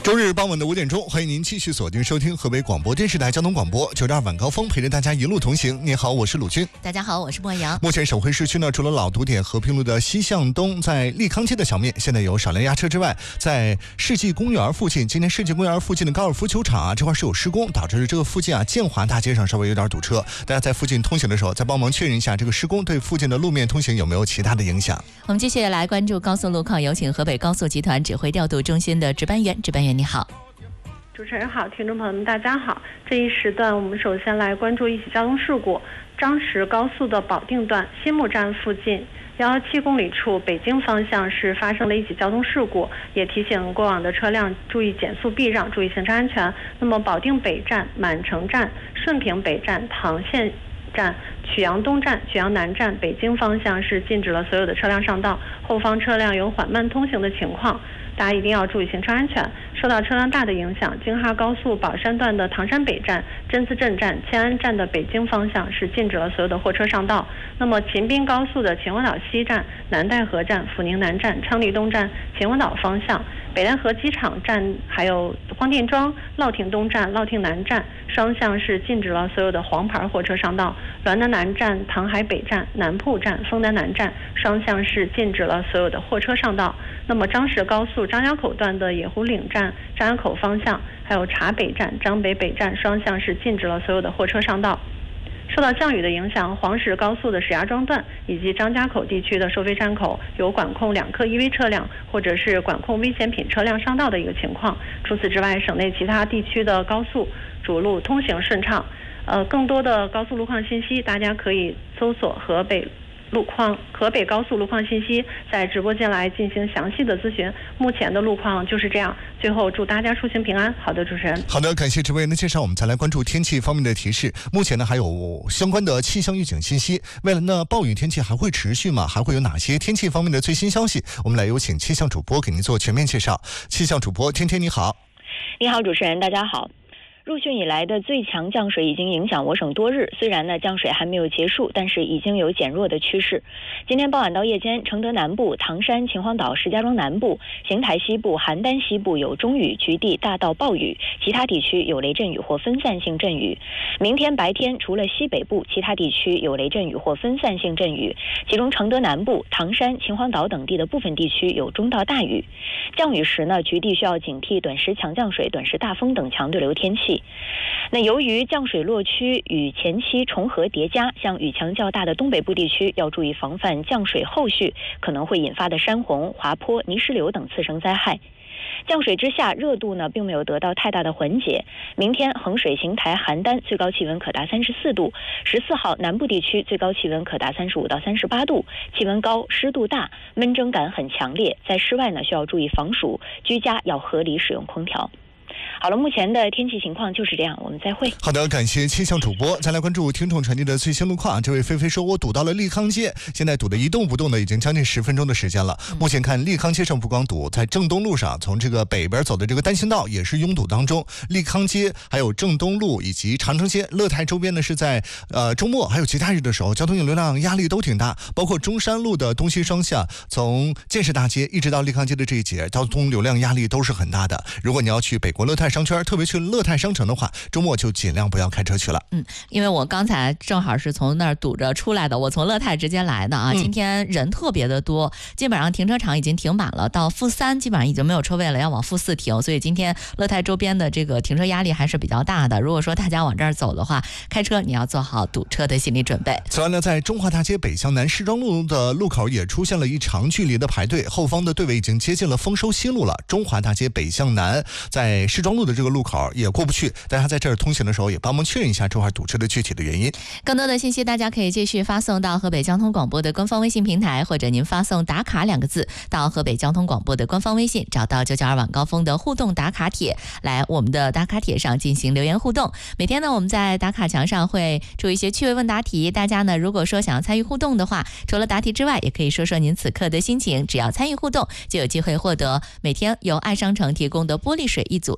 周日傍晚的5点钟，欢迎您继续锁定收听河北广播电视台交通广播92晚高峰，陪着大家一路同行。你好，我是鲁军。 大家好，我是莫阳。 目前省会市区呢，除了老堵点和平路的西向东，在利康街的小面现在有少量压车之外，在世纪公园附近，今天世纪公园附近的高尔夫球场这块是有施工，导致这个附近建华大街上稍微有点堵车。大家在附近通行的时候，再帮忙确认一下这个施工对附近的路面通行有没有其他的影响。 我们继续来关注高速路况，有请河北高速集团指挥调度中心的值班员。值班员你好。 主持人好，听众朋友们大家好。这一时段我们首先来关注一起交通事故。张石高速的保定段新木站附近117公里处北京方向是发生了一起交通事故，也提醒过往的车辆注意减速避让，注意行车安全。那么保定北站、满城站、顺平北站、唐县站、曲阳东站、曲阳南站北京方向是禁止了所有的车辆上道，后方车辆有缓慢通行的情况，大家一定要注意行车安全。受到车辆大的影响，京哈高速宝山段的唐山北站、真寺镇站、迁安站的北京方向是禁止了所有的货车上道。那么秦滨高速的秦皇岛西站、南戴河站、阜宁南站、昌黎东站、秦皇岛方向、北戴河机场站，还有黄店庄、乐亭东站、乐亭南站双向是禁止了所有的黄牌货车上道。滦南南站、唐海北站、南铺站、丰南南站双向是禁止了所有的货车上道。那么张石高速张家口段的野湖岭站、张家口方向，还有茶北站、张北北站双向是禁止了所有的货车上道。受到降雨的影响，黄石高速的石家庄段以及张家口地区的收费站口有管控2客1危车辆或者是管控危险品车辆上道的一个情况。除此之外，省内其他地区的高速主路通行顺畅。更多的高速路况信息，大家可以搜索河北高速路况信息，在直播间来进行详细的咨询。目前的路况就是这样。最后祝大家出行平安。好的，主持人。 好的，感谢直播员的介绍。我们再来关注天气方面的提示。目前呢还有相关的气象预警信息。未来呢暴雨天气还会持续吗？还会有哪些天气方面的最新消息？我们来有请气象主播给您做全面介绍。气象主播天天你好。 你好，主持人，大家好。入汛以来的最强降水已经影响我省多日，虽然呢降水还没有结束，但是已经有减弱的趋势。今天傍晚到夜间，承德南部、唐山、秦皇岛、石家庄南部、邢台西部、邯郸西部有中雨，局地大到暴雨，其他地区有雷阵雨或分散性阵雨。明天白天，除了西北部，其他地区有雷阵雨或分散性阵雨，其中承德南部、唐山、秦皇岛等地的部分地区有中到大雨。降雨时呢，局地需要警惕短时强降水、短时大风等强对流天气。那由于降水落区与前期重合叠加，像雨强较大的东北部地区要注意防范降水后续可能会引发的山洪、滑坡、泥石流等次生灾害。降水之下，热度呢并没有得到太大的缓解。明天衡水、邢台、邯郸最高气温可达34度，14号南部地区最高气温可达35到38度，气温高，湿度大，闷蒸感很强烈，在室外呢需要注意防暑，居家要合理使用空调。好了，目前的天气情况就是这样，我们再会。 好的，感谢气象主播。再来关注听众传递的最新路况。这位菲菲说，我堵到了利康街，现在堵得一动不动的，已经将近10分钟的时间了。目前看利康街上不光堵，在正东路上，从这个北边走的这个单行道也是拥堵当中。利康街还有正东路以及长城街、乐泰周边呢，是在周末还有其他日的时候，交通流量压力都挺大。包括中山路的东西双向，从建设大街一直到利康街的这一节，交通流量压力都是很大的。如果你要去北国乐泰商圈，特别去乐泰商城的话，周末就尽量不要开车去了。 因为我刚才正好是从那儿堵着出来的，我从乐泰直接来的啊。今天人特别的多，基本上停车场已经停满了，到负3基本上已经没有车位了，要往负4停，所以今天乐泰周边的这个停车压力还是比较大的。如果说大家往这儿走的话，开车你要做好堵车的心理准备。 此外呢，在中华大街北向南市庄路的路口也出现了一长距离的排队，后方的队尾已经接近了丰收西路了。中华大街北向南在市庄路的这个路口也过不去，大家在这儿通行的时候也帮忙确认一下这块堵车的具体的原因。 更多的信息大家可以继续发送到河北交通广播的官方微信平台，或者您发送打卡2个字到河北交通广播的官方微信，找到992晚高峰的互动打卡帖，来我们的打卡帖上进行留言互动。每天呢，我们在打卡墙上会出一些趣味问答题，大家呢如果说想要参与互动的话，除了答题之外，也可以说说您此刻的心情，只要参与互动就有机会获得每天由爱商城提供的玻璃水1组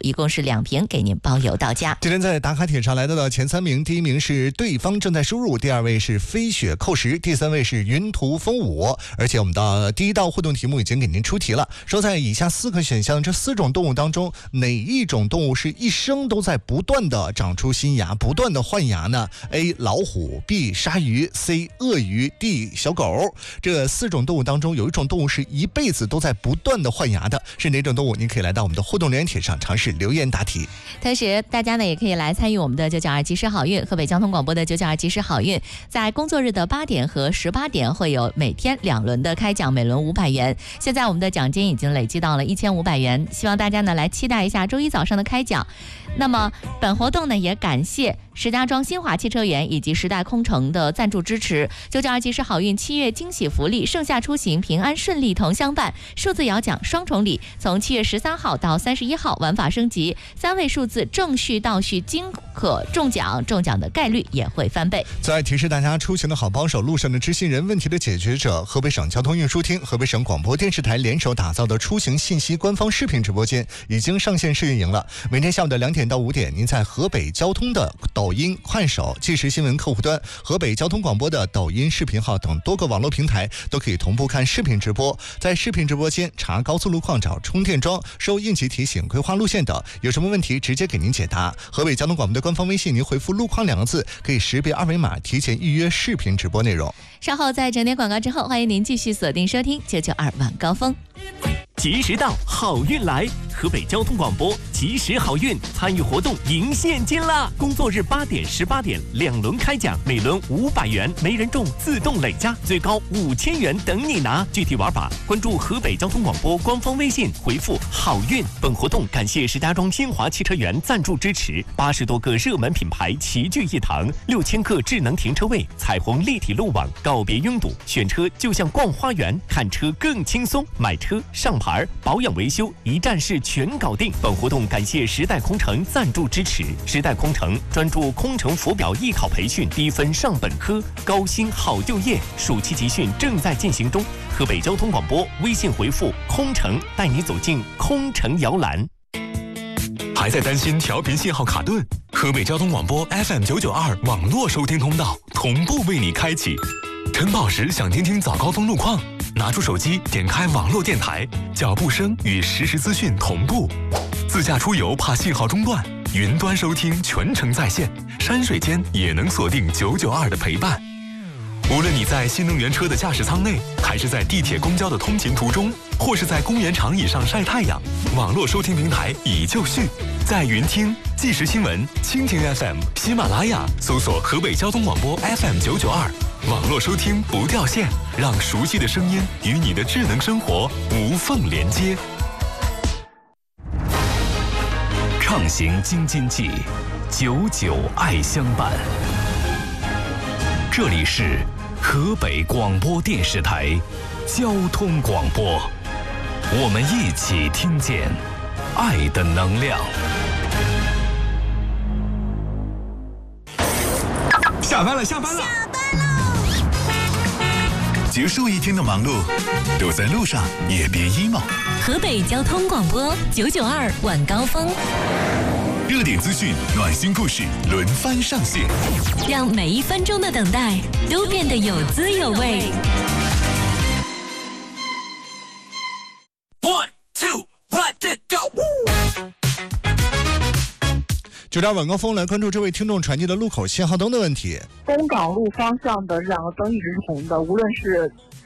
一共是2瓶，给您包邮到家。 今天在打卡帖上来到的前3名，第1名是对方正在输入，第2位是飞雪扣10，第3位是云图风舞。而且我们的第1道互动题目已经给您出题了，说在以下4个选项这4种动物当中，哪一种动物是一生都在不断的长出新牙，不断的换牙呢？ A 老虎， B 鲨鱼， C 鳄鱼， D 小狗。这4种动物当中有一种动物是一辈子都在不断的换牙的，是哪种动物？您可以来到我们的互动留言帖上尝试留言答题。 同时大家呢也可以来参与我们的992及时好运，河北交通广播的992及时好运，在工作日的8点和18点会有每天2轮的开奖，每轮500元。现在我们的奖金已经累积到了1500元，希望大家呢来期待一下周一早上的开奖。那么本活动呢也感谢石家庄新华汽车园以及时代空乘的赞助支持。992及时好运7月惊喜福利，盛夏出行平安顺利同相伴，数字摇奖双重礼，从7月13号到31号玩法升级，3位数字正序倒序均可中奖，中奖的概率也会翻倍。 再提示大家，出行的好帮手，路上的知心人，问题的解决者，河北省交通运输厅、河北省广播电视台联手打造的出行信息官方视频直播间已经上线试运营了。每天下午的2点到5点，您在河北交通的抖音、快手、即时新闻客户端、河北交通广播的抖音视频号等多个网络平台都可以同步看视频直播。在视频直播间查高速路况、找充电桩、收应急提醒、规划路线等，有什么问题直接给您解答。河北交通广播的官方微信，您回复路况2个字，可以识别2维码提前预约视频直播内容。 稍后在整点广告之后，欢迎您继续锁定收听992晚高峰。 及时到，好运来！河北交通广播及时好运参与活动赢现金啦！工作日8点、18点2轮开奖，每轮500元，没人中自动累加，最高5000元等你拿。具体玩法，关注河北交通广播官方微信，回复好运。本活动感谢石家庄新华汽车园赞助支持，80多个热门品牌齐聚一堂，6000个智能停车位，彩虹立体路网，告别拥堵，选车就像逛花园，看车更轻松，买车上牌保养维修一站式全搞定。本活动感谢时代空乘赞助支持，时代空乘专注空乘浮表艺考培训，低分上本科，高薪好就业，暑期集训正在进行中。河北交通广播微信回复空乘，带你走进空乘摇篮。还在担心调频信号卡顿？河北交通广播 FM992 网络收听通道同步为你开启。晨跑时想听听早高峰路况，拿出手机点开网络电台，脚步声与实时资讯同步。自驾出游怕信号中断，云端收听全程在线，山水间也能锁定992的陪伴。无论你在新能源车的驾驶舱内，还是在地铁公交的通勤途中，或是在公园长椅上晒太阳，网络收听平台已就绪，在云听、即时新闻、蜻蜓 FM、喜马拉雅搜索河北交通广播 FM992，网络收听不掉线，让熟悉的声音与你的智能生活无缝连接。畅行京津冀，久久爱相伴。这里是河北广播电视台交通广播，我们一起听见爱的能量。 下班了，下班了， 下班喽！ 结束一天的忙碌，都在路上也别 emo。 河北交通广播992晚高峰， 热点资讯、暖心故事轮番上线， 让每1分钟的等待都变得有滋有味。 One, two, let it go！ 992晚高峰来关注这位听众传递的路口信号灯的问题。 东港路方向的2个灯一直是红的，无论是